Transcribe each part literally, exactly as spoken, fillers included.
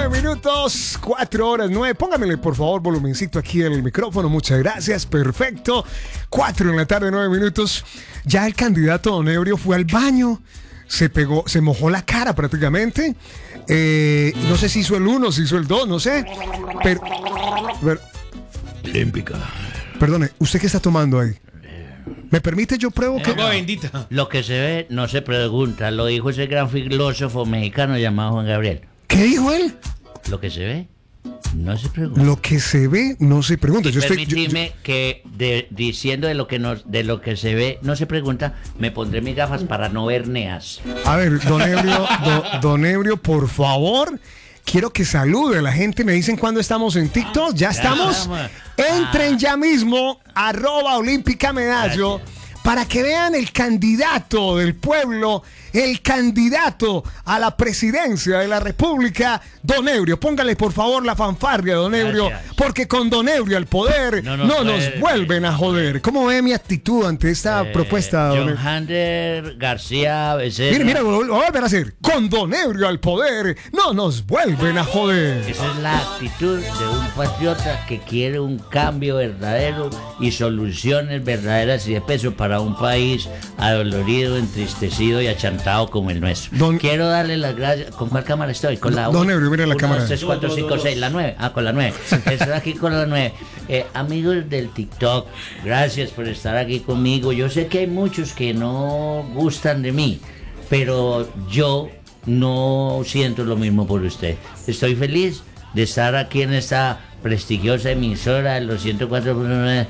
nueve minutos, cuatro horas nueve. Póngamele por favor volumencito aquí en el micrófono. Muchas gracias. Perfecto. Cuatro en la tarde, nueve minutos. Ya el candidato Don Ebrio fue al baño. Se pegó, se mojó la cara prácticamente. Eh, no sé si hizo el uno, si hizo el dos, no sé. Pero, pero Olímpica. Perdone, ¿usted qué está tomando ahí? ¿Me permite? Yo pruebo que... Agua bendita. Lo que se ve no se pregunta, lo dijo ese gran filósofo mexicano llamado Juan Gabriel. ¿Qué dijo él? Lo que se ve no se pregunta. Lo que se ve no se pregunta. Y Yo estoy... yo- permitidme que de, diciendo de lo que nos, de lo que se ve no se pregunta, me pondré mis gafas para no ver neas. A ver, don Ebrio, do- don Ebrio, por favor, quiero que salude a la gente. Me dicen cuándo estamos en TikTok. ¿Ya estamos? Caramba. Entren ya mismo, arroba Olímpica Medallo, para que vean el candidato del pueblo, el candidato a la presidencia de la República, Don Ebrio. Póngale por favor la fanfarria, Don Ebrio, Gracias. porque con Don Ebrio al poder no No nos, nos puede- vuelven a joder. ¿Cómo ve mi actitud ante esta Eh, propuesta, Don John Ebrio? Hander García Becerra. Mire, mire, lo voy a volver a hacer. Con Don Ebrio al poder, no nos vuelven a joder. Esa es la actitud de un patriota que quiere un cambio verdadero y soluciones verdaderas y de peso para un país adolorido, entristecido y achantado como el nuestro. Don- Quiero darle las gracias. ¿Con cuál cámara estoy? Con la Don uno, Ebrio, mire la uno, cámara. dos, tres, cuatro, cinco, seis, la nueve. Ah, con la nueve. Estoy aquí con la nueve. Eh, amigos del TikTok, gracias por estar aquí conmigo. Yo sé que hay muchos que no gustan de mí, pero yo no siento lo mismo por usted. Estoy feliz de estar aquí en esta prestigiosa emisora de los ciento cuatro punto nueve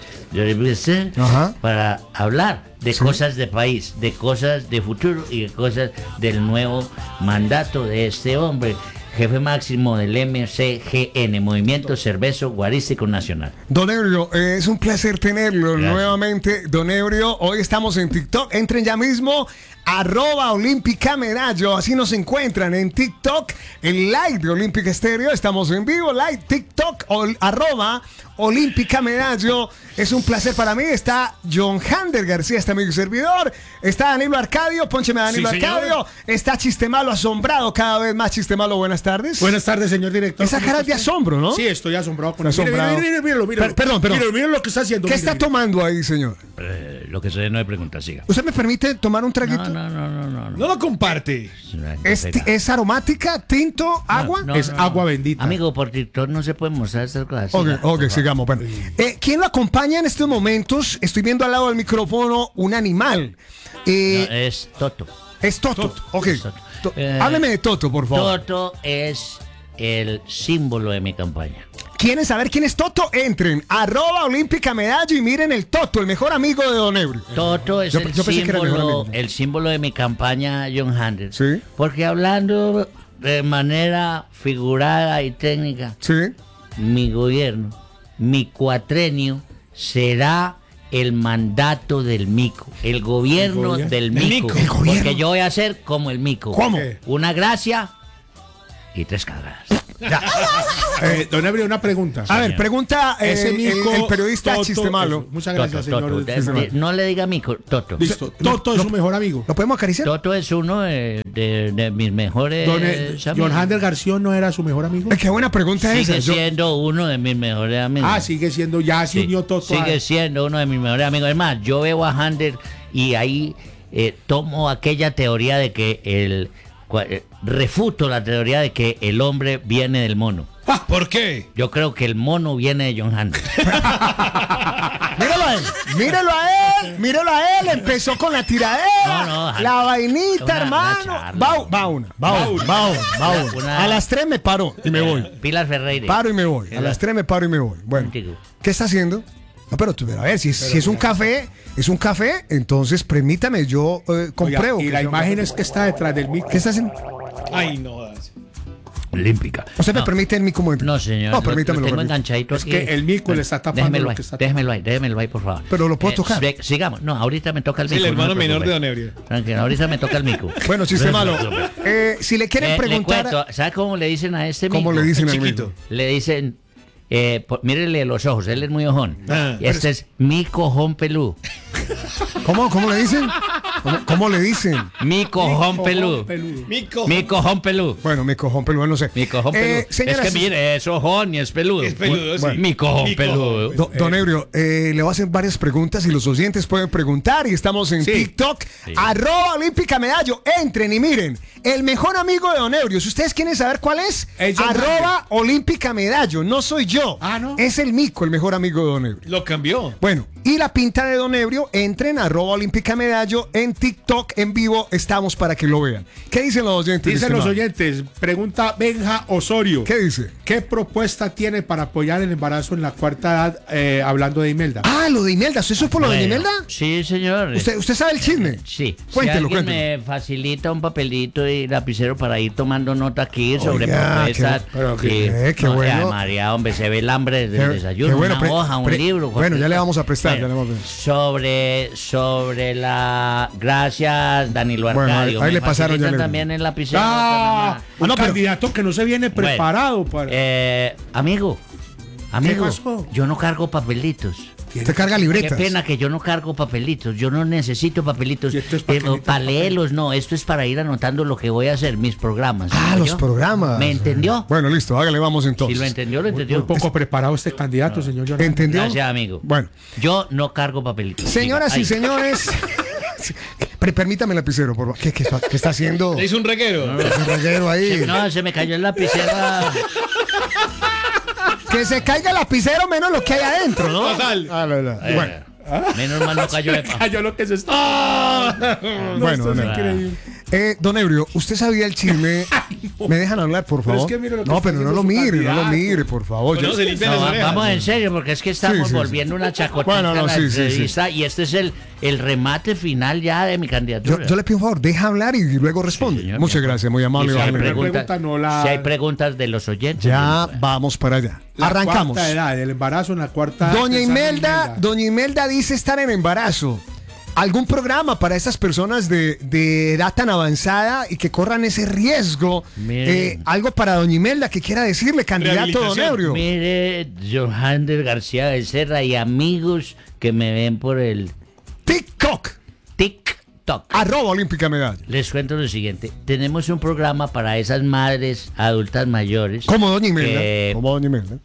de Ajá. para hablar de Sí. cosas de país, de cosas de futuro y de cosas del nuevo mandato de este hombre, jefe máximo del M C G N, Movimiento Cervezo Guarístico Nacional. Don Ebrio, eh, es un placer tenerlo Gracias. nuevamente. Don Ebrio, hoy estamos en TikTok. Entren ya mismo, arroba Olímpica Medallo. Así nos encuentran en TikTok, el live de Olímpica Estéreo. Estamos en vivo, live TikTok, ol- arroba Olímpica Medallo. Es un placer para mí. Está John Hander García, está mi servidor. Está Danilo Arcadio, póncheme a Danilo Sí, señor. Arcadio. Está Chistemalo asombrado, cada vez más Chistemalo. Buenas tardes. Buenas tardes, señor director. Esa ¿Cómo cara está de usted? asombro, ¿no? Sí, estoy asombrado con Está eso. Mire, asombrado. mire, mire, míralo, míralo. Per- perdón, perdón. Míralo, míralo lo que está haciendo. ¿Qué mire, está mire. tomando ahí, señor? Eh, lo que se ve no hay pregunta, siga. ¿Usted me permite tomar un traguito? No, no, no, no, no. no. No lo comparte. ¿Es, ti- es aromática, tinto, agua? No, Es no, no. agua bendita. Amigo, por TikTok no se pueden mostrar estas cosas. Ok, Siga, ok, por favor. sigamos. Bueno. Eh, ¿Quién lo acompaña en estos momentos? Estoy viendo al lado del micrófono un animal. Eh, No, es Toto. es Toto. Ok. Es Toto. To- Eh, Hábleme de Toto, por favor. Toto es el símbolo de mi campaña. ¿Quieren saber quién es Toto? Entren, arroba Olímpica Medallo y miren el Toto, el mejor amigo de Don Ebrio. Toto es Yo- el, yo pensé que era el mejor símbolo, amigo. el símbolo de mi campaña, John Hander. Sí. Porque hablando de manera figurada y técnica, Sí. mi gobierno, mi cuatrenio, será el mandato del mico. El gobierno gobierno del del mico. mico. El gobierno. Porque yo voy a ser como el mico. ¿Cómo? ¿Qué? Una gracia y tres cagadas. Eh, don Ebrio, una pregunta. A ver, pregunta eh, Ese el, mico, el periodista Toto, Chistemalo. eso. Muchas Toto, gracias, Toto, señor. de- de- no le diga mico, Toto. Listo. Toto es su mejor amigo. ¿Lo podemos acariciar? Toto es uno de, de- de mis mejores Don eh, amigos. John Hander García no era su mejor amigo. Eh, Qué buena pregunta esa. Sigue Yo- siendo uno de mis mejores amigos. Ah, sigue siendo, ya se Sí, unió Toto. sigue a- siendo uno de mis mejores amigos. Es más, yo veo a Hander y ahí eh, tomo aquella teoría de que el... cua- eh, refuto la teoría de que el hombre viene del mono. ¿Por qué? Yo creo que el mono viene de John Hander. Míralo a él, míralo a él, míralo a él. Empezó con la tiradera, No, no, la vainita, una- hermano. una charla. Va, va una, va una, va una, va una. Una- A las tres me paro y me voy. Pilar Ferreira. Paro y me voy. A las tres me paro y me voy. Bueno, Contigo. ¿qué está haciendo? No, pero tú, a ver, si, es- si es un café, es un café, entonces permítame, yo eh, Oiga, compruebo. y que la sea un imagen café. es que está detrás del mico. ¿Qué está haciendo? Ay, no. das. Olímpica. ¿Usted me No. permite en mi comentario? No, señor. No, lo- permítame. lo tengo repito. enganchadito Es aquí. que el mico le está tapando Déjemelo lo ahí, que está- déjemelo ahí, déjemelo ahí, por favor. Pero lo puedo tocar. sig- sigamos. No, ahorita me toca el Sí, mico. el no hermano se menor de preocupe. Don Ebrio. Tranquilo, ahorita me toca el mico. Bueno, chiste malo. No se preocupe. Eh, si le quieren Eh, le preguntar, cuento, ¿sabe cómo le dicen a este mico? ¿cómo le dicen El al chiquito. mismo? Le dicen, eh, po- mírele los ojos, él es muy ojón. Ah, y este es mi cojón pelú. ¿Cómo, cómo le dicen? ¿Cómo, cómo le dicen? Mi cojón peludo. Mico. Mi cojón peludo. Bueno, mi cojón peludo, no sé. Mi cojón peludo. Eh, señoras es que y- mire, es ojón y es peludo. Es peludo, sí. Mi cojón Mi peludo. cojón. Do- don Ebrio, eh, le voy a hacer varias preguntas y los oyentes pueden preguntar y estamos en Sí. TikTok, arroba Olímpica Medallo, entren y miren, el mejor amigo de Don Ebrio, si ustedes quieren saber cuál es, Es John arroba Olímpica Medallo, no soy yo, Ah, ¿no? es el Mico, el mejor amigo de Don Ebrio. Lo cambió. Bueno, y la pinta de Don Ebrio, entren arroba Olímpica Medallo en TikTok en vivo, estamos para que lo vean. ¿Qué dicen los oyentes? Dicen los estimado? oyentes, pregunta Benja Osorio. ¿Qué dice? ¿Qué propuesta tiene para apoyar el embarazo en la cuarta edad, eh, hablando de Imelda? Ah, lo de Imelda, ¿eso es por lo de Bueno, Imelda? Sí, señor. ¿Usted, ¿Usted sabe el chisme? Sí. Cuéntelo, si alguien cuéntelo. me facilita un papelito y lapicero para ir tomando nota aquí sobre Oiga, propuestas. qué- pero qué- y- eh, qué no, bueno. ya, María, hombre, se ve el hambre del Qué- desayuno. qué bueno, una pre- hoja, un pre- libro. bueno, ya le cualquier vamos a cosa. prestar, Bueno, ya le vamos a prestar. Sobre, sobre la... Gracias, Danilo Bueno, ahí- Arcadio. ahí ¿Me le pasaron ya facilitan el- también el lapicero. Ah, un Ah, no, pero- candidato que no se viene Bueno, preparado para. Eh, amigo, amigo, pasó? yo no cargo papelitos. Usted carga Qué libretas. pena que yo no cargo papelitos, yo no necesito papelitos ¿Y esto es pa' eh, qué necesitas para leerlos, no, esto es para ir anotando lo que voy a hacer, mis programas. Ah, ¿me los oyó? programas. ¿Me entendió? Bueno, listo, hágale, vamos Si entonces. lo entendió, lo Muy, entendió. muy poco preparado este candidato, señor Jonathan. ¿Entendió? Gracias, amigo. Bueno, Yo no cargo papelitos. señoras Diga, y ay, señores, pre- permítame el lapicero, por favor. ¿Qué, qué está, qué está haciendo? Le hizo un reguero. Ese reguero ahí. No, se me cayó el lapicera. Que se caiga el lapicero menos lo que hay adentro, ¿no? Total. Ah, la, la. Eh, Bueno, Menos mal no cayó de pa- Cayó lo que se está. No, bueno, esto es no. increíble. eh, don Ebrio, ¿usted sabía el chisme? ¿Me dejan hablar, por Pero favor? es que mire lo que no, está pero no haciendo lo su mire, no lo candidato. mire, por favor. Bueno, Yo- se limpia No, las va- orejas. vamos en serio, porque es que estamos Sí, sí, sí. volviendo una chacotita Bueno, no, a la sí, sí, sí. entrevista y este es el, el remate final ya de mi Yo, candidatura. yo le pido un favor, deja hablar y luego responde. señor, Muchas mi amor. gracias, muy Y amable. si hay, Bájale. pregunta preguntas, no la- si hay preguntas de los oyentes. Ya pues, vamos para allá. La Arrancamos. cuarta edad, el embarazo en la cuarta edad. Doña pensando en Imelda, doña Imelda dice estar en embarazo. ¿Algún programa para esas personas de, de edad tan avanzada y que corran ese riesgo? Mire. Eh, algo para doña Imelda que quiera decirle, candidato Don Rehabilitación. Ebrio. Mire, Johander García Becerra y amigos que me ven por el TikTok, TikTok. arroba Olímpica Medalla. Les cuento lo siguiente. Tenemos un programa para esas madres adultas mayores Como doña Imelda. que, Como doña Imelda.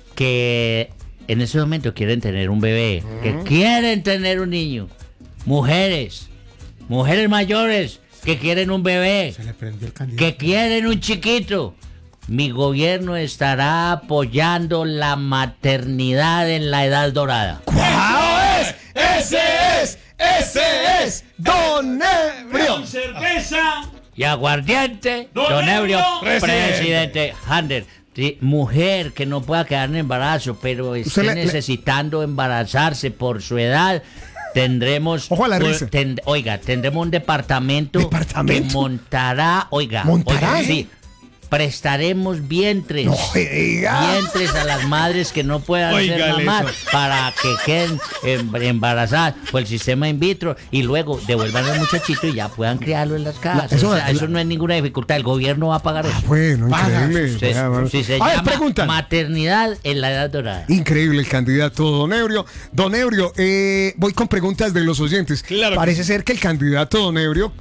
que en ese momento quieren tener un bebé, que quieren tener un niño. Mujeres, mujeres mayores que quieren un bebé, Se le prendió el candidato. que quieren un chiquito. Mi gobierno estará apoyando la maternidad en la edad dorada. ¡Wow! Es, ¡Ese es! ¡Ese es! ¡Don Ebrio! cerveza. Y aguardiente, Don Don Ebrio, Ebrio, presidente Hander. Sí, mujer que no pueda quedar en embarazo, pero esté le- le- necesitando embarazarse por su edad, tendremos. Ojo a la un- risa. ten- oiga, tendremos un departamento, ¿Departamento? que montará. Oiga, ¿Montará? oiga, sí. Prestaremos vientres. No diga. Vientres a las madres que no puedan ser Óigale mamás eso. para que queden em- embarazadas por el sistema in vitro y luego devuelvan al muchachito y ya puedan criarlo en las casas. La- eso- o sea, la- eso no es ninguna dificultad. El gobierno va a pagar eso. Bueno, Paga. increíble. Se- Ya, bueno. si se A ver, llama preguntan. maternidad en la edad dorada. Increíble el candidato Don Ebrio. Don Ebrio, eh, voy con preguntas de los oyentes. Claro que Parece sí. ser que el candidato Don Ebrio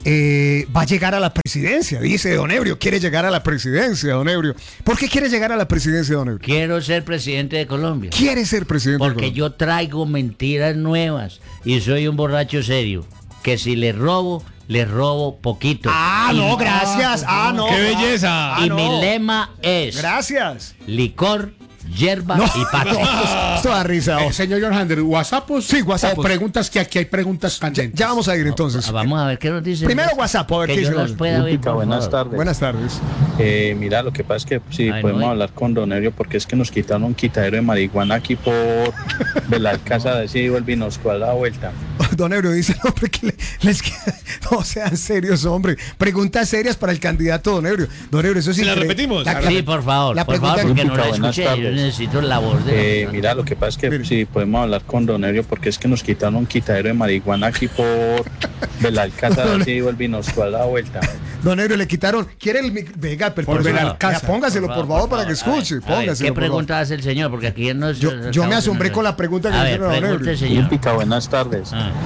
eh, va a llegar a la presidencia. Dice Don Ebrio, quiere llegar a la presidencia, Don Ebrio. ¿Por qué quiere llegar a la presidencia, Don Ebrio? Quiero ser presidente de Colombia. Quiere ser presidente. de Porque Colombia. yo traigo mentiras nuevas y soy un borracho serio. Que si le robo, le robo poquito. Ah, Y- no, gracias. Ah, no. ¡Qué belleza! Ah, y no. mi lema es Gracias. licor, hierba No, y patria. no, esto da risa. Eh, oh. señor Johander, ¿WhatsAppos? Sí, WhatsAppos. O preguntas que aquí hay preguntas candentes. Ya vamos a ir entonces. Ah, Vamos a ver qué nos dicen. Primero WhatsApp, a ver que qué yo dice los la- pueda oír, Olímpica, por buenas favor. tardes. Buenas tardes. Eh, mira, lo que pasa es que si Ay, podemos no, hablar con Don Ebrio, porque es que nos quitaron un quitadero de marihuana aquí por Belalcázar, así y vuelve y nos cuadra la vuelta. Don Ebrio dice, no, hombre, que le- les queda- no sean serios, hombre. Preguntas serias para el candidato Don Ebrio. Don Ebrio, eso sí. ¿Se la repetimos? Sí, por favor, La por pregunta- favor, porque no la Buenas escuché. Yo tardes. necesito la voz de. Eh, mira, lo que pasa es que Mire. si podemos hablar con Don Ebrio, porque es que nos quitaron un quitadero de marihuana aquí por Belalcázar, así y vuelve y nos cuadra la vuelta. Don Ebrio le quitaron. ¿Quiere el mic- Venga, pero Por por favor, Benalcázar. ya, póngaselo, por favor, para que escuche. A ver, a ver, Póngaselo. ¿qué por favor. pregunta hace el señor? Porque aquí no es. Yo- yo me asombré con la pregunta que a le ver, hicieron a Don pregunte, Ebrio. señor. Olímpica, buenas tardes. Ah.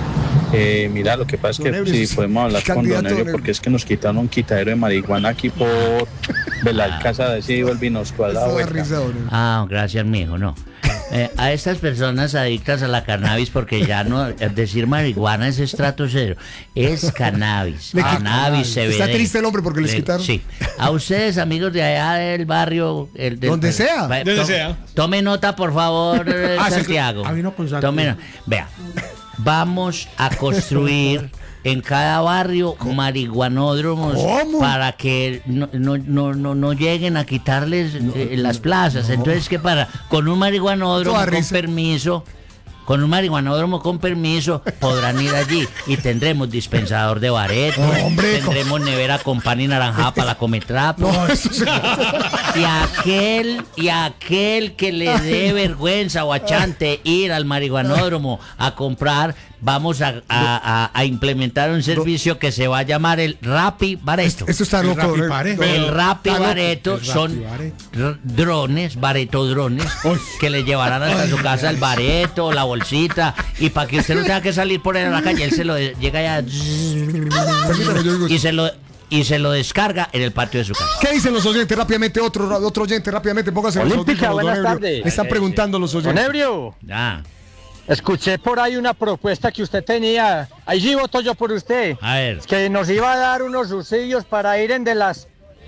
Eh, mira, lo que pasa es Don que Ebrio, si podemos hablar con candidato Don Don Ebrio, Ebrio. porque es que nos quitaron un quitadero de marihuana aquí por Belalcázar, así y vuelve y nos cuadra la Esa vuelta. risa, Don Ebrio. Ah, gracias, mijo, no. Eh, a estas personas adictas a la cannabis, porque ya no, eh, decir marihuana es estrato cero, es cannabis, Le quit- cannabis, C B D. Está triste el hombre porque les Le- quitaron. Sí. A ustedes, amigos de allá del barrio, el del- Donde sea. Va- Donde to- sea. Tome nota, por favor, eh, Ah, sí, Santiago. a mí no con Santiago. Tome no- Vea, vamos a construir en cada barrio marihuanódromos ¿Cómo? para que no, no, no, no, no lleguen a quitarles eh, las plazas. Entonces, ¿qué para? Con un marihuanódromo Toda con risa. permiso, con un marihuanódromo con permiso, podrán ir allí y tendremos dispensador de bareto, No, hombre, tendremos nevera con pan y naranjada para la cometrapo. No, eso se... Y aquel, y aquel que le dé vergüenza o achante ir al marihuanódromo a comprar, vamos a, a- a- a implementar un servicio que se va a llamar el Rappi Bareto. Esto está El loco. Rappi Don Ebrio. Pare. El Rappi está loco. Bareto El son Rappi Bareto. r- drones, bareto drones, que le llevarán hasta su casa el bareto, la bolsita, y para que usted no tenga que salir por él a la calle, él se lo de- llega ya Permítame, yo digo- y se lo y se lo descarga en el patio de su casa. ¿Qué dicen los oyentes? Rápidamente, otro, otro oyente, rápidamente, póngase los Olímpica, audífonos, buenas Don Ebrio. tardes. Le están preguntando los Don oyentes. Ebrio, Ah, escuché por ahí una propuesta que usted tenía. Ahí sí voto yo por usted. a ver. Que nos iba a dar unos subsidios para ir en de las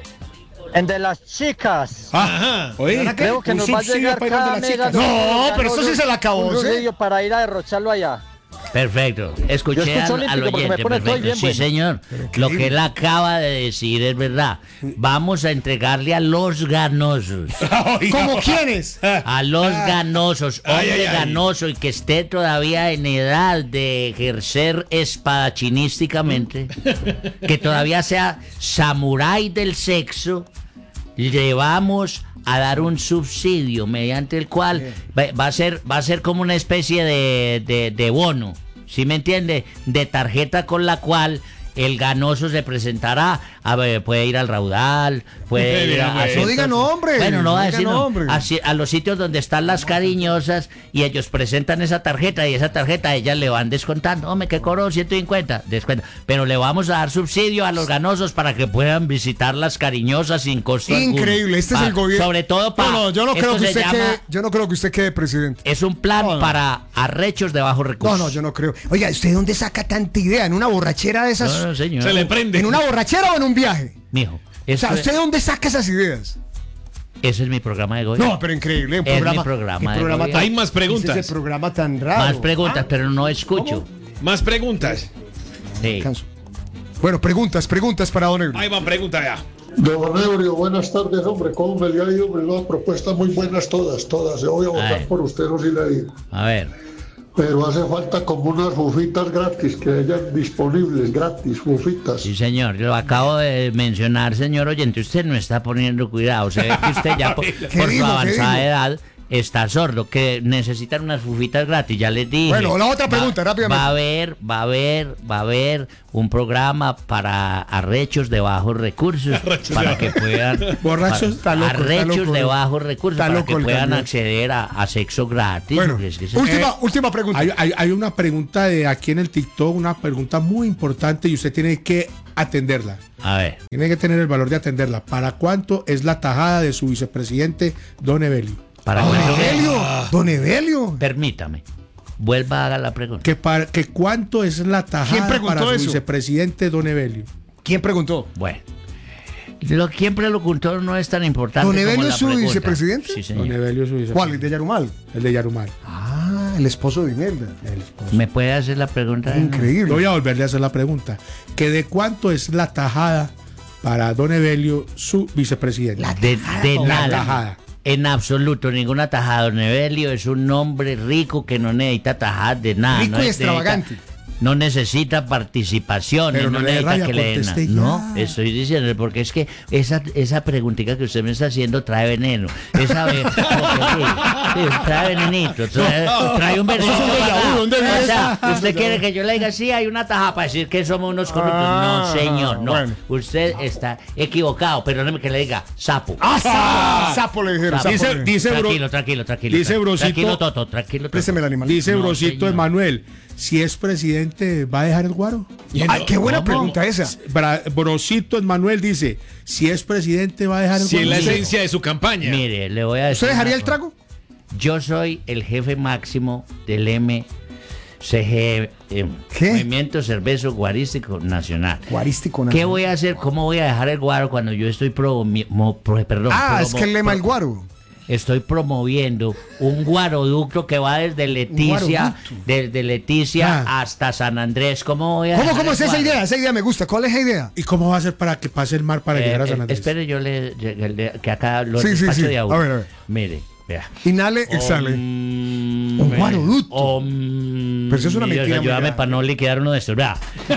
en de las chicas. Ajá. Oye, Creo que un nos va a subsidio llegar para ir donde cada las mega. chicas. No, pero eso sí se la acabó, Un ¿sí? subsidio para ir a derrocharlo allá. Perfecto. Yo Escuché escucho al, al Olímpico porque me oyente. pone todo Perfecto. bien Sí, bueno. señor. Lo que él acaba de decir es verdad. Vamos a entregarle a los ganosos. ¿Cómo quiénes? A los ganosos, Ay, hombre ay, ay. ganoso y que esté todavía en edad de ejercer espadachinísticamente, que todavía sea samurái del sexo, le vamos a dar un subsidio mediante el cual va, va a ser va a ser como una especie de, de, de bono, ¿sí me entiende? De tarjeta con la cual el ganoso se presentará, a ver, puede ir al Raudal, puede ir a, a No centros- diga nombres, Bueno, no no va a diga decir no, nombres. a, si- a los sitios donde están las cariñosas y ellos presentan esa tarjeta y esa tarjeta a ellas le van descontando. Hombre, que cobró ciento cincuenta, descuenta. Pero le vamos a dar subsidio a los ganosos para que puedan visitar las cariñosas sin costo alguno. Increíble, este es Pa- el gobierno. Sobre todo para. No, no, yo no creo que usted quede, yo no creo que usted quede presidente. Es un plan No, no. para arrechos de bajos No, recursos. no, yo no creo. Oiga, ¿usted dónde saca tanta idea? ¿En una borrachera de esas? No, no, señor. Se le prende. ¿En una borrachera o en un viaje? Mijo, O eso sea, es- ¿usted dónde saca esas ideas? ese es mi programa de gobierno. No, pero increíble. Un Es mi programa, programa qué de programa gobierno. Hay más preguntas. ¿Qué es ese programa tan raro? Más preguntas, pero no escucho. Más preguntas. Sí. Canso. Bueno, preguntas, preguntas para Don Ebrio. Ahí van preguntas ya. Don Ebrio, buenas tardes, hombre. ¿Cómo me le ha ido? Me las propuestas muy buenas todas, todas. Yo voy a votar Ay. por usted, no si le digo. A ver. Pero hace falta como unas bufitas gratis que hayan disponibles, gratis, bufitas. Sí, señor, yo lo acabo de mencionar, señor oyente. Usted no está poniendo cuidado. Se ve que usted ya por, por su dijo? ¿Qué avanzada dijo? edad está sordo, que necesitan unas fufitas gratis. Ya les dije. Bueno, la otra pregunta, Va- rápidamente. Va a haber, va a haber, va a haber un programa para arrechos de bajos recursos, para que puedan. Borrachos, está para- loco, está arrechos loco, de eh. bajos recursos, Está para loco que el puedan candidato. acceder a, a sexo gratis. Bueno, porque es que se- última, última pregunta. Hay, hay- hay una pregunta de aquí en el TikTok, una pregunta muy importante y usted tiene que atenderla. A ver. Tiene que tener el valor de atenderla. ¿Para cuánto es la tajada de su vicepresidente, Don Evelio? Para Don cuánto- Evelio, Don Evelio. Permítame. Vuelva a hacer la pregunta. ¿Que, para, que ¿Cuánto es la ¿Quién tajada preguntó para su eso? vicepresidente, Don Evelio? ¿Quién preguntó? Bueno. Lo que siempre lo ocultó no es tan importante. ¿Don como Evelio la es su pregunta. vicepresidente? Sí, Don señor. Evelio es su vicepresidente. ¿Cuál? ¿El de Yarumal? El de Yarumal. Ah, el esposo de Imelda. ¿Me puede hacer la pregunta? Increíble. Voy a volverle a hacer la pregunta. ¿Que de cuánto es la tajada para Don Evelio, su vicepresidente? De, de La nada. tajada. En absoluto, ninguna tajada. Don Evelio es un hombre rico que no necesita tajada de nada. Rico no y necesita- extravagante. No necesita participación, Pero no, no le necesita raya, que le den nada. conteste ya. No, estoy diciendo, porque es que esa, esa preguntita que usted me está haciendo trae veneno. Esa ve- porque sí, sí, trae venenito, trae, trae un versículo. Eso es un déjà vu, ¿dónde para- vive o sea, esa? usted quiere que yo le diga, sí, hay una tajada para decir que somos unos corruptos. Ah, no, señor, no. bueno. Usted está equivocado, perdóneme que le diga sapo. ¡Ah, sapo! Sapo le dijeron. Sapo. sapo Dice, le- dice, bro- Tranquilo, tranquilo, tranquilo. dice tranquilo. Brosito- Tranquilo, Toto, tranquilo, Toto. Préseme el animal. dice No, Brosito señor. Emanuel, si es presidente presidente va a dejar el guaro? Ay, qué buena ¿Cómo? pregunta esa. Bra- Brosito Manuel dice, si es presidente va a dejar el Si es guaro. la esencia de su campaña. Mire, le voy a decir. ¿Usted dejaría una el cosa. trago? Yo soy el jefe máximo del M C G, eh, ¿Qué? Movimiento Cervezo Guarístico Nacional. Guarístico. ¿Qué voy a hacer? ¿Cómo voy a dejar el guaro cuando yo estoy pro, mo- pro- perdón, Ah, promo- es que el lema pro- el guaro. Estoy promoviendo un guaroducto que va desde Leticia, guaroducto. desde Leticia Ah. hasta San Andrés. ¿Cómo voy a ¿Cómo, dejar cómo el es esa guaro? idea? Esa idea me gusta. ¿Cuál es la idea? ¿Y cómo va a hacer para que pase el mar para Eh, llegar a San eh, Andrés? espere, yo le, le- le- que acá lo Sí, sí, despacho sí. de audio. A ver, a ver. Mire, vea. Inhale, exhale. Om- Un guaroducto. Om- Pero eso es una Dios, mentira muy ayúdame grande. para no liquidar uno de estos. Vea.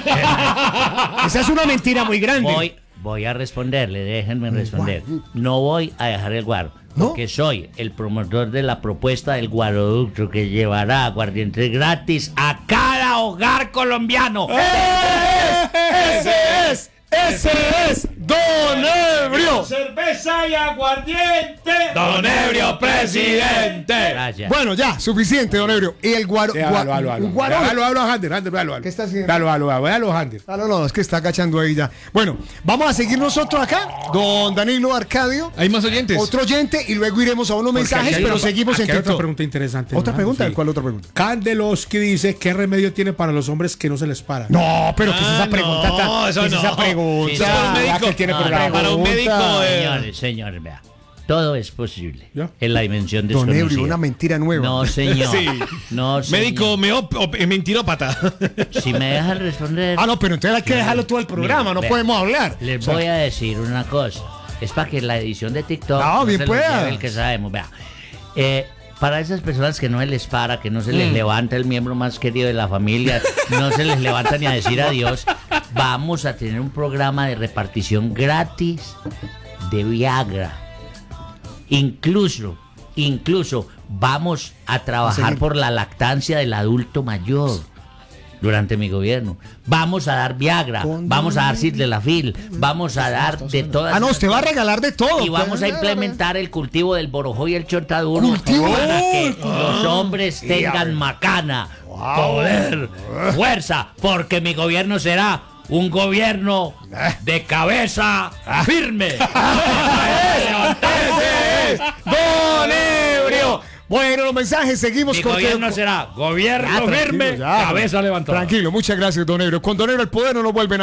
Esa es una mentira muy grande. Voy, voy a responderle, déjenme responder. No voy a dejar el guaro. ¿No? Porque soy el promotor de la propuesta del guaroducto que llevará aguardiente gratis a cada hogar colombiano. ¡Ese es! ¡Ese es! ¡Don Ebrio! Cerveza y aguardiente. Don Ebrio, presidente. Gracias. Bueno, ya, suficiente, don Ebrio. Y el guaro. Sí, gua- hágalo, hágalo, hágalo. un guaro. Hágalo, hágalo, Ander, Ander, véalo, véalo. ¿Qué está haciendo? Véalo, véalo, véalo, véalo, Ander. Ah, no, no, es que está agachando ahí ya. Bueno, vamos a seguir nosotros acá. Don Danilo Arcadio. Hay más oyentes. Otro oyente y luego iremos a unos Porque mensajes, aquí hay pero una- seguimos en aquí hay otra TikTok. pregunta interesante. ¿Otra ¿no? pregunta? Sí. ¿Cuál otra pregunta? Candelowski dice, ¿qué remedio tiene para los hombres que no se les para? No, pero ¿qué es Ah, esa pregunta? no, tan- eso ¿qué es no. esa pregunta? Sí, eso es un médico. Ya que tiene No, programa. no, para un médico, eh. Señores, señores, vea. Todo es posible ¿Ya? en la dimensión Don desconocida. Ebrio, una mentira nueva. No, señor. Sí. No, señor. Médico meop- op- eh, mentirópata. Si me dejan responder. Ah, no, pero entonces hay que dejarlo todo el programa, Mira, no vea, podemos hablar. Les O sea, voy a decir una cosa. Es para que la edición de TikTok No, bien se les pueda. lleve el que sabemos. Vea. Eh, para esas personas que no se les para, que no se Mm. les levanta el miembro más querido de la familia, no se les levanta ni a decir adiós, vamos a tener un programa de repartición gratis de Viagra. Incluso, incluso vamos a trabajar seguir. por la lactancia del adulto mayor. Durante mi gobierno. Vamos a dar Viagra, Con- vamos a dar Sildenafil, vamos a dar de todas. Ah, no, esas usted va a regalar de todo. y vamos a implementar el cultivo del borojó y el chontaduro ¿Cultivo? para que Oh, los hombres tengan macana, poder, fuerza, porque mi gobierno será un gobierno de cabeza firme. ¡Ese es Don Ebrio! Bueno, los mensajes, seguimos Mi con gobierno será gobierno Ya, tranquilo, firme, ya. cabeza levantada. Tranquilo, muchas gracias, Don Ebrio. Con Don Ebrio el poder no lo vuelven a